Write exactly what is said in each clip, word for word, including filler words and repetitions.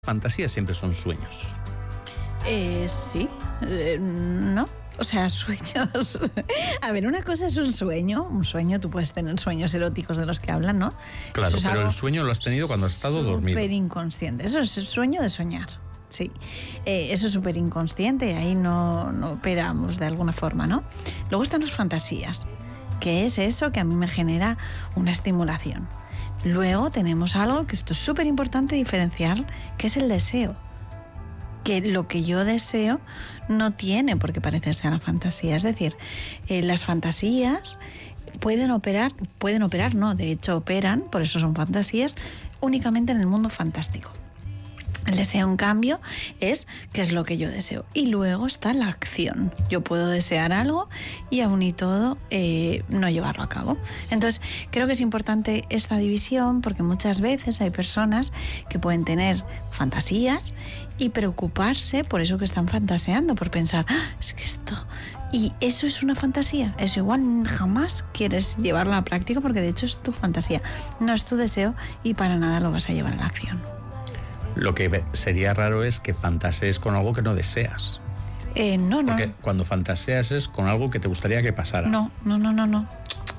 Fantasías siempre son sueños. Eh, sí, eh, no. O sea, sueños... A ver, una cosa es un sueño. Un sueño, tú puedes tener sueños eróticos de los que hablan, ¿no? Claro, pero el sueño lo has tenido cuando has estado dormido. Súper inconsciente. Eso es el sueño de soñar. Sí, eh, eso es súper inconsciente y ahí no, no operamos de alguna forma, ¿no? Luego están las fantasías, que es eso que a mí me genera una estimulación. Luego tenemos algo que esto es súper importante diferenciar, que es el deseo. Que lo que yo deseo no tiene por qué parecerse a la fantasía. Es decir, eh, las fantasías pueden operar, pueden operar, no, de hecho operan, por eso son fantasías, únicamente en el mundo fantástico. El deseo, en cambio, es qué es lo que yo deseo. Y luego está la acción. Yo puedo desear algo y aún y todo eh, no llevarlo a cabo. Entonces, creo que es importante esta división porque muchas veces hay personas que pueden tener fantasías y preocuparse por eso que están fantaseando, por pensar, ¡ah, es que esto... Y eso es una fantasía. Eso igual jamás quieres llevarlo a la práctica porque de hecho es tu fantasía. No es tu deseo y para nada lo vas a llevar a la acción. Lo que sería raro es que fantasees con algo que no deseas. Eh, no, no. Porque cuando fantaseas es con algo que te gustaría que pasara. No, no, no, no, no.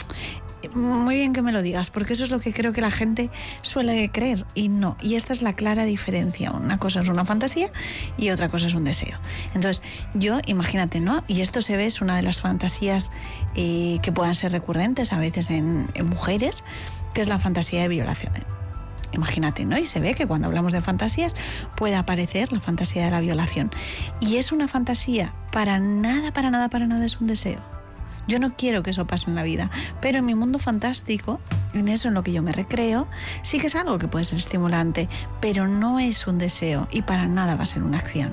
Muy bien que me lo digas, porque eso es lo que creo que la gente suele creer y no. Y esta es la clara diferencia. Una cosa es una fantasía y otra cosa es un deseo. Entonces, yo, imagínate, ¿no? Y esto se ve, es una de las fantasías eh, que puedan ser recurrentes a veces en, en mujeres, que es la fantasía de violación. Imagínate, ¿no? Y se ve que cuando hablamos de fantasías puede aparecer la fantasía de la violación. Y es una fantasía, para nada, para nada, para nada es un deseo. Yo no quiero que eso pase en la vida, pero en mi mundo fantástico, en eso en lo que yo me recreo, sí que es algo que puede ser estimulante, pero no es un deseo y para nada va a ser una acción.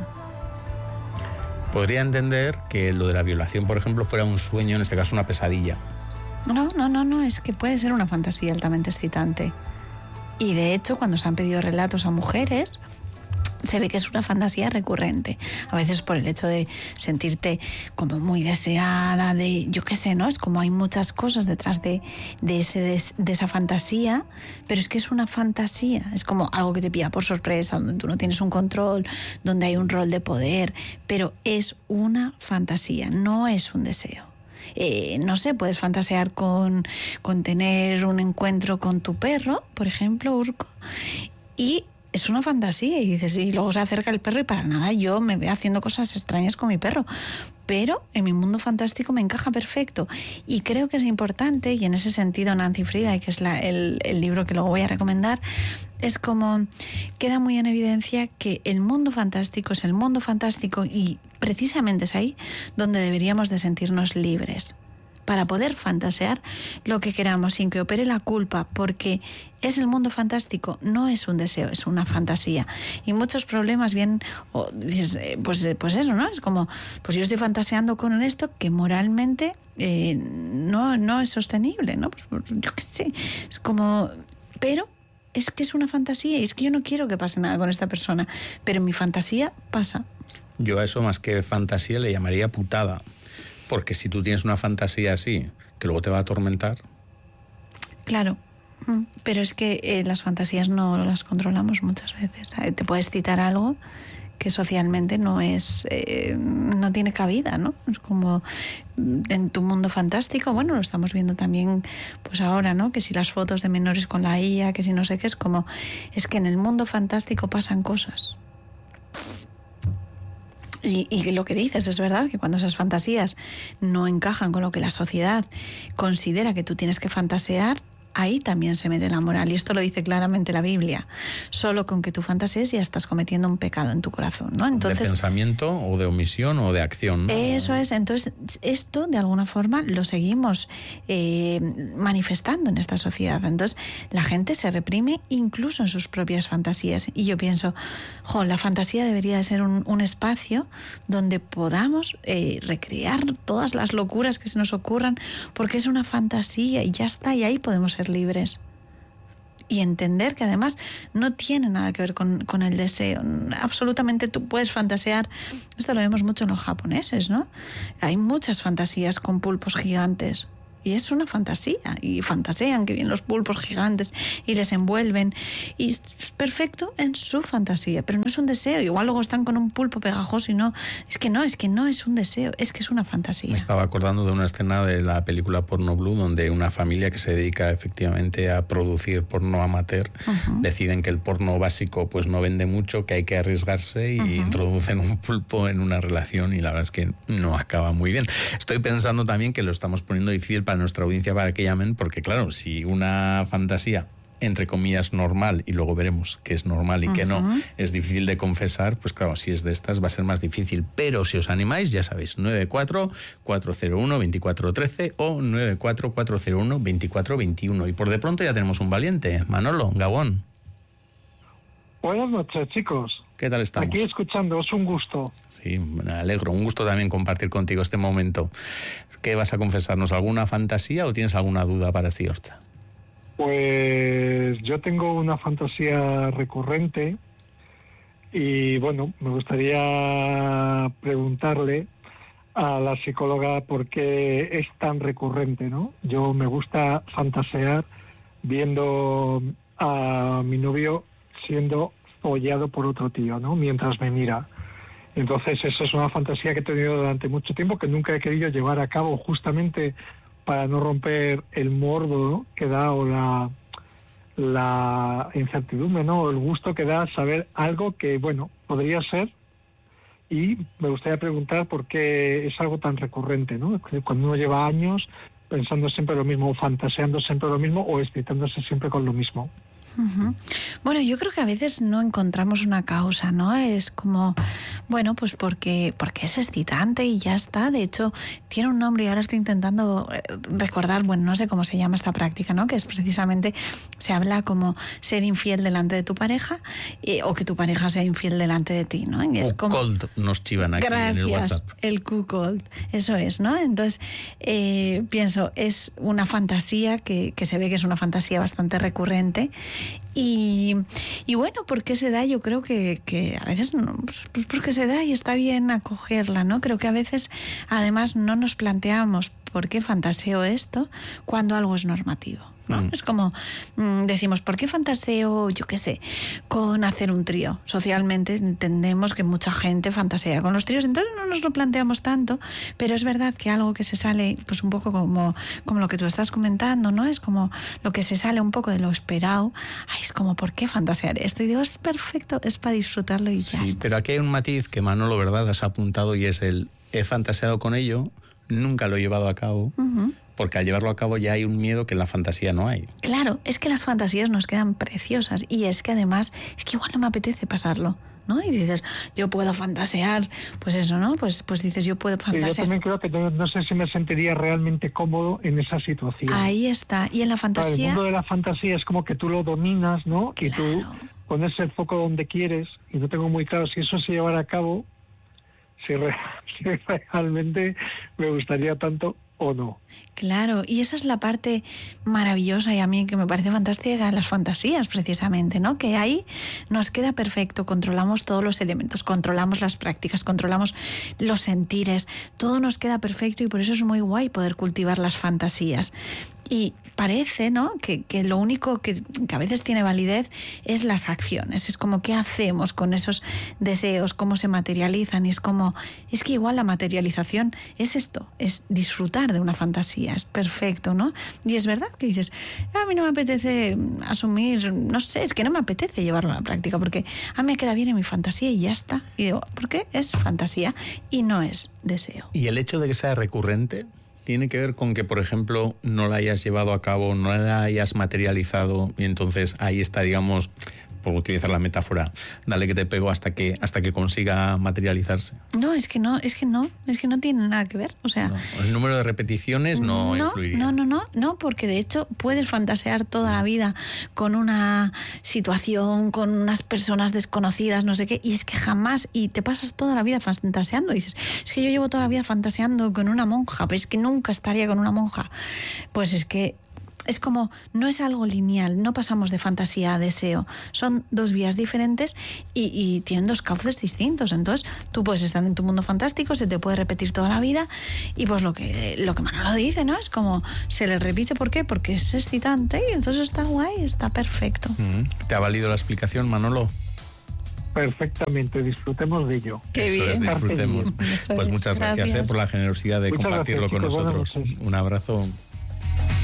Podría entender que lo de la violación, por ejemplo, fuera un sueño, en este caso una pesadilla. No, no, no, no, es que puede ser una fantasía altamente excitante. Y de hecho, cuando se han pedido relatos a mujeres, se ve que es una fantasía recurrente. A veces por el hecho de sentirte como muy deseada, de yo qué sé, ¿no? Es como hay muchas cosas detrás de, de, ese, de, de esa fantasía, pero es que es una fantasía. Es como algo que te pilla por sorpresa, donde tú no tienes un control, donde hay un rol de poder, pero es una fantasía, no es un deseo. Eh, no sé, puedes fantasear con, con tener un encuentro con tu perro, por ejemplo, Urco, y es una fantasía y dices, y luego se acerca el perro y para nada yo me veo haciendo cosas extrañas con mi perro, pero en mi mundo fantástico me encaja perfecto y creo que es importante, y en ese sentido Nancy Frieda, que es la, el, el libro que luego voy a recomendar, es como queda muy en evidencia que el mundo fantástico es el mundo fantástico y precisamente es ahí donde deberíamos de sentirnos libres para poder fantasear lo que queramos sin que opere la culpa, porque es el mundo fantástico, no es un deseo, es una fantasía. Y muchos problemas vienen, oh, pues, pues eso, ¿no? Es como, pues yo estoy fantaseando con esto que moralmente eh, no, no es sostenible, ¿no? Pues, pues yo qué sé, es como, pero es que es una fantasía y es que yo no quiero que pase nada con esta persona, pero en mi fantasía pasa. Yo a eso más que fantasía le llamaría putada. Porque si tú tienes una fantasía así, que luego te va a atormentar... Claro, pero es que eh, las fantasías no las controlamos muchas veces. Te puedes citar algo que socialmente no es, eh, no tiene cabida, ¿no? Es como en tu mundo fantástico, bueno, lo estamos viendo también pues ahora, ¿no? Que si las fotos de menores con la I A, que si no sé qué, es como, es que en el mundo fantástico pasan cosas. Y, y lo que dices es verdad, que cuando esas fantasías no encajan con lo que la sociedad considera que tú tienes que fantasear, ahí también se mete la moral. Y esto lo dice claramente la Biblia. Solo con que tú fantasees ya estás cometiendo un pecado en tu corazón, ¿no? Entonces, de pensamiento o de omisión o de acción, ¿no? Eso es. Entonces, esto de alguna forma lo seguimos eh, manifestando en esta sociedad. Entonces, la gente se reprime incluso en sus propias fantasías. Y yo pienso, jo, la fantasía debería de ser un, un espacio donde podamos eh, recrear todas las locuras que se nos ocurran, porque es una fantasía y ya está, y ahí podemos ser libres y entender que además no tiene nada que ver con, con el deseo. Absolutamente tú puedes fantasear, esto lo vemos mucho en los japoneses, ¿no? Hay muchas fantasías con pulpos gigantes Y es una fantasía, y fantasean que vienen los pulpos gigantes y les envuelven, y es perfecto en su fantasía, pero no es un deseo. Igual luego están con un pulpo pegajoso y no, es que no, es que no es un deseo, es que es una fantasía. Me estaba acordando de una escena de la película Porno Blue, donde una familia que se dedica efectivamente a producir porno amateur, uh-huh. deciden que el porno básico pues no vende mucho, que hay que arriesgarse y uh-huh. introducen un pulpo en una relación, y la verdad es que no acaba muy bien. Estoy pensando también que lo estamos poniendo difícil para nuestra audiencia para que llamen, porque claro, si una fantasía entre comillas normal, y luego veremos que es normal y uh-huh. que no, es difícil de confesar, pues claro, si es de estas va a ser más difícil. Pero si os animáis, ya sabéis, nueve cuatro cuatro cero uno dos cuatro uno tres o nueve cuatro cuatro cero uno dos cuatro dos uno. Y por de pronto ya tenemos un valiente, Manolo, Gabón. Buenas noches, chicos. ¿Qué tal estamos? Aquí escuchando, es un gusto. Sí, me alegro, un gusto también compartir contigo este momento. ¿Qué vas a confesarnos? ¿Alguna fantasía o tienes alguna duda para Ciorta? Pues yo tengo una fantasía recurrente y bueno, me gustaría preguntarle a la psicóloga por qué es tan recurrente, ¿no? Yo me gusta fantasear viendo a mi novio siendo follado por otro tío, ¿no? Mientras me mira. Entonces eso es una fantasía que he tenido durante mucho tiempo, que nunca he querido llevar a cabo, justamente para no romper el morbo, ¿no?, que da, o la, la incertidumbre, ¿no?, o el gusto que da saber algo que, bueno, podría ser. Y me gustaría preguntar por qué es algo tan recurrente, ¿no? Cuando uno lleva años pensando siempre lo mismo, o fantaseando siempre lo mismo, o excitándose siempre con lo mismo. Uh-huh. Bueno, yo creo que a veces no encontramos una causa, ¿no? Es como, bueno, pues porque, porque es excitante y ya está. De hecho, tiene un nombre y ahora estoy intentando recordar, bueno, no sé cómo se llama esta práctica, ¿no? Que es precisamente, se habla como ser infiel delante de tu pareja eh, o que tu pareja sea infiel delante de ti, ¿no? Y es como, Q-Cold nos chivan aquí. gracias, en el WhatsApp. El Q-Cold, eso es, ¿no? Entonces, eh, pienso, es una fantasía que, que se ve que es una fantasía bastante recurrente. Y, y bueno, ¿por qué se da? Yo creo que, que a veces, no, pues, pues porque se da y está bien acogerla, ¿no? Creo que a veces, además, no nos planteamos por qué fantaseo esto cuando algo es normativo, ¿no? Mm. Es como, mmm, decimos, ¿por qué fantaseo, yo qué sé, con hacer un trío? Socialmente entendemos que mucha gente fantasea con los tríos, entonces no nos lo planteamos tanto, pero es verdad que algo que se sale, pues un poco como, como lo que tú estás comentando, ¿no? Es como lo que se sale un poco de lo esperado. Ay, es como, ¿por qué fantasear esto? Y digo, es perfecto, es para disfrutarlo y ya Sí, está. pero aquí hay un matiz que Manolo, ¿verdad?, has apuntado, y es el he fantaseado con ello, nunca lo he llevado a cabo, uh-huh. porque al llevarlo a cabo ya hay un miedo que en la fantasía no hay. Claro, es que las fantasías nos quedan preciosas y es que además, es que igual no me apetece pasarlo, ¿no? Y dices, yo puedo fantasear, pues eso, ¿no? Pues, pues dices, yo puedo fantasear. Sí, yo también creo que no, no sé si me sentiría realmente cómodo en esa situación. Ahí está, y en la fantasía... Claro, el mundo de la fantasía es como que tú lo dominas, ¿no? Claro. Y tú pones el foco donde quieres, y no tengo muy claro si eso se llevara a cabo, si, re, si realmente me gustaría tanto o no. Claro, y esa es la parte maravillosa y a mí que me parece fantástica de las fantasías, precisamente, ¿no? Que ahí nos queda perfecto, controlamos todos los elementos, controlamos las prácticas, controlamos los sentires, todo nos queda perfecto y por eso es muy guay poder cultivar las fantasías. Y parece, ¿no?, que, que lo único que, que a veces tiene validez es las acciones. Es como, ¿qué hacemos con esos deseos? ¿Cómo se materializan? Y es como, es que igual la materialización es esto, es disfrutar de una fantasía, es perfecto, ¿no? Y es verdad que dices, a mí no me apetece asumir, no sé, es que no me apetece llevarlo a la práctica, porque a mí me queda bien en mi fantasía y ya está. Y digo, ¿por qué? Es fantasía y no es deseo. Y el hecho de que sea recurrente tiene que ver con que, por ejemplo, no la hayas llevado a cabo, no la hayas materializado, y entonces ahí está, digamos, por utilizar la metáfora, dale que te pego hasta que hasta que consiga materializarse. No, es que no, es que no, es que no tiene nada que ver, o sea... No, el número de repeticiones no, no influiría. No, no, no, no, porque de hecho puedes fantasear toda la vida con una situación, con unas personas desconocidas, no sé qué, y es que jamás, y te pasas toda la vida fantaseando, y dices, es que yo llevo toda la vida fantaseando con una monja, pero es que nunca estaría con una monja. Pues es que es como, no es algo lineal, no pasamos de fantasía a deseo, son dos vías diferentes y, y tienen dos cauces distintos. Entonces tú puedes estar en tu mundo fantástico, se te puede repetir toda la vida y pues lo que, lo que Manolo dice, ¿no? Es como, se le repite, ¿por qué? Porque es excitante y entonces está guay, está perfecto. Mm-hmm. ¿Te ha valido la explicación, Manolo? Perfectamente, disfrutemos de ello. Qué Eso bien. es, disfrutemos. Eso Pues es. muchas gracias, gracias. eh, por la generosidad de Muchas compartirlo gracias, con chicos. nosotros. Buenas noches. Un abrazo.